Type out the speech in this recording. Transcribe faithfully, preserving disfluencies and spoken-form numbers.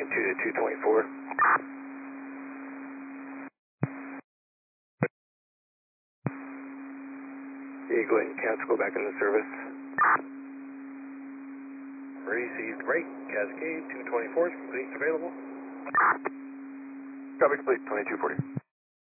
two to two twenty-four. Yeah, go ahead and cancel, go back into service. Received break, Cascade two twenty-four is complete and available. Copy complete, twenty-two forty.